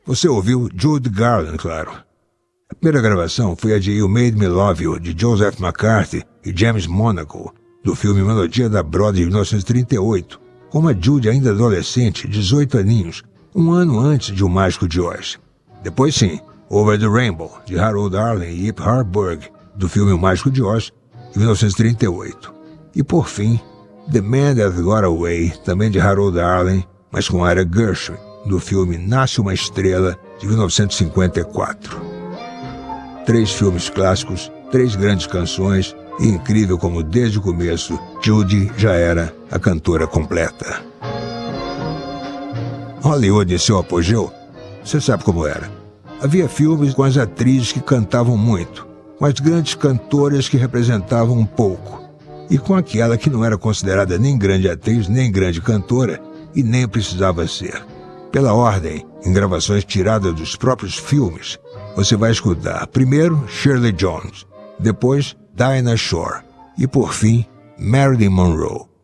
Você ouviu Judy Garland, claro. A primeira gravação foi a de You Made Me Love You, de Joseph McCarthy e James Monaco, do filme Melodia da Broadway de 1938, com a Judy ainda adolescente, 18 aninhos, um ano antes de O Mágico de Oz. Depois sim, Over the Rainbow, de Harold Arlen e Ip Harburg, do filme O Mágico de Oz, de 1938. E por fim, The Man That Got Away, também de Harold Arlen, mas com Ira Gershwin, do filme Nasce uma Estrela, de 1954. 3 filmes clássicos, 3 grandes canções, e incrível como desde o começo, Judy já era a cantora completa. Hollywood em seu apogeu, você sabe como era. Havia filmes com as atrizes que cantavam muito, com as grandes cantoras que representavam um pouco, e com aquela que não era considerada nem grande atriz, nem grande cantora, e nem precisava ser. Pela ordem, em gravações tiradas dos próprios filmes, você vai escutar primeiro Shirley Jones, depois Dinah Shore e, por fim, Marilyn Monroe.